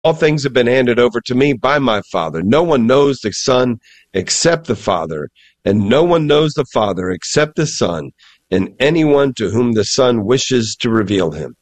All things have been handed over to me by my Father. No one knows the Son except the Father, and no one knows the Father except the Son, and anyone to whom the Son wishes to reveal him.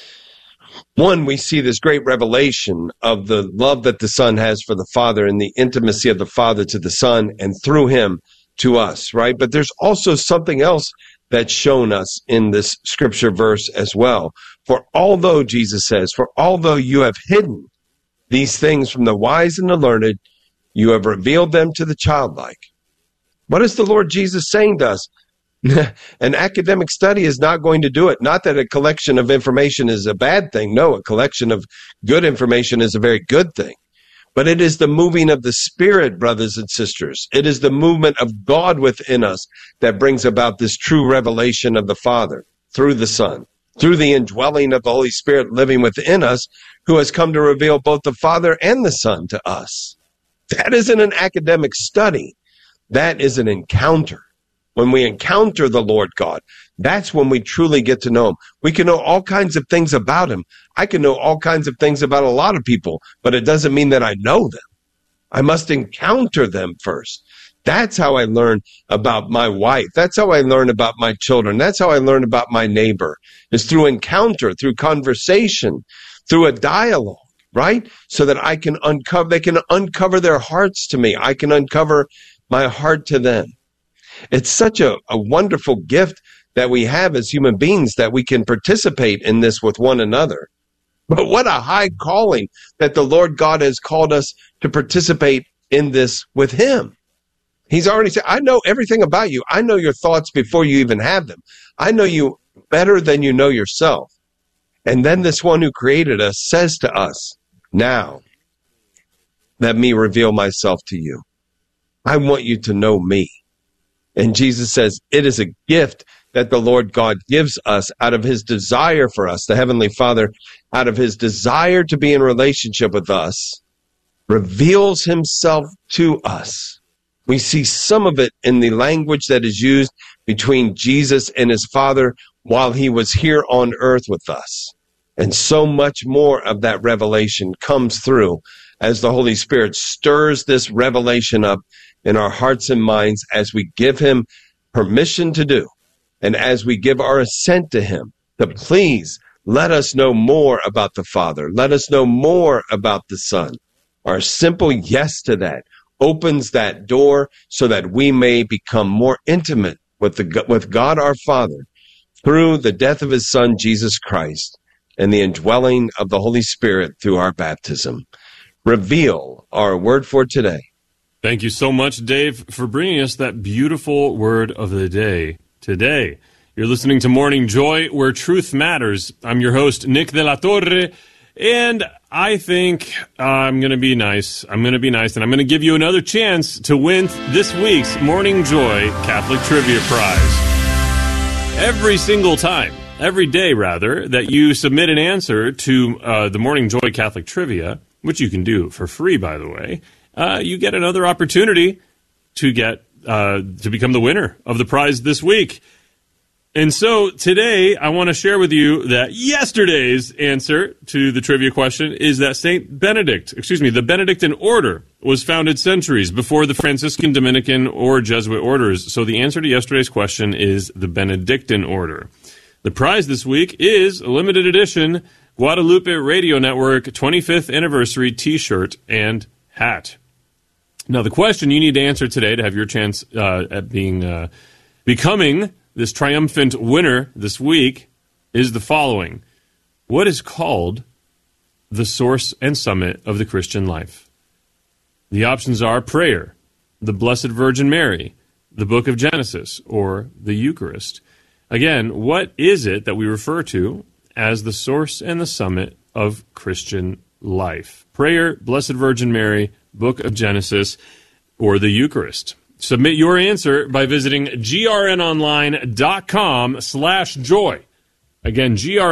One, we see this great revelation of the love that the Son has for the Father and the intimacy of the Father to the Son and through him to us, right? But there's also something else that's shown us in this scripture verse as well. For although, Jesus says, for although you have hidden these things from the wise and the learned, you have revealed them to the childlike. What is the Lord Jesus saying to us? An academic study is not going to do it. Not that a collection of information is a bad thing. No, a collection of good information is a very good thing. But it is the moving of the Spirit, brothers and sisters. It is the movement of God within us that brings about this true revelation of the Father through the Son, through the indwelling of the Holy Spirit living within us, who has come to reveal both the Father and the Son to us. That isn't an academic study. That is an encounter. When we encounter the Lord God, that's when we truly get to know him. We can know all kinds of things about him. I can know all kinds of things about a lot of people, but it doesn't mean that I know them. I must encounter them first. That's how I learn about my wife. That's how I learn about my children. That's how I learn about my neighbor, is through encounter, through conversation, through a dialogue, right? So that I can they can uncover their hearts to me. I can uncover my heart to them. It's such a wonderful gift that we have as human beings that we can participate in this with one another. But what a high calling that the Lord God has called us to participate in this with him. He's already said, I know everything about you. I know your thoughts before you even have them. I know you better than you know yourself. And then this one who created us says to us, now let me reveal myself to you. I want you to know me. And Jesus says it is a gift that the Lord God gives us out of his desire for us, the Heavenly Father, out of his desire to be in relationship with us, reveals himself to us. We see some of it in the language that is used between Jesus and his Father while he was here on earth with us. And so much more of that revelation comes through as the Holy Spirit stirs this revelation up in our hearts and minds as we give him permission to do, and as we give our assent to him, to please let us know more about the Father. Let us know more about the Son. Our simple yes to that opens that door so that we may become more intimate with God our Father through the death of his Son, Jesus Christ, and the indwelling of the Holy Spirit through our baptism. Reveal our word for today. Thank you so much, Dave, for bringing us that beautiful word of the day today. You're listening to Morning Joy, where truth matters. I'm your host, Nick de la Torre, and I think I'm going to be nice. And I'm going to give you another chance to win this week's Morning Joy Catholic Trivia Prize. Every day, that you submit an answer to the Morning Joy Catholic Trivia, which you can do for free, by the way, you get another opportunity to become the winner of the prize this week. And so today I want to share with you that yesterday's answer to the trivia question is that the Benedictine order was founded centuries before the Franciscan, Dominican, or Jesuit orders. So the answer to yesterday's question is the Benedictine order. The prize this week is a limited edition Guadalupe Radio Network 25th anniversary T-shirt and hat. Now, the question you need to answer today to have your chance at becoming this triumphant winner this week is the following. What is called the source and summit of the Christian life? The options are prayer, the Blessed Virgin Mary, the Book of Genesis, or the Eucharist. Again, what is it that we refer to as the source and the summit of Christian life? Prayer, Blessed Virgin Mary, Book of Genesis, or the Eucharist. Submit your answer by visiting grnonline.com/joy. Again,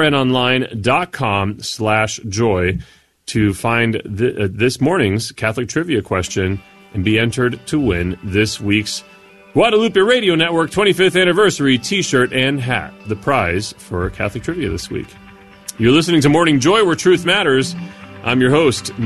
grnonline.com/joy to find this morning's Catholic Trivia question and be entered to win this week's Guadalupe Radio Network 25th Anniversary T-shirt and hat, the prize for Catholic Trivia this week. You're listening to Morning Joy, where truth matters. I'm your host,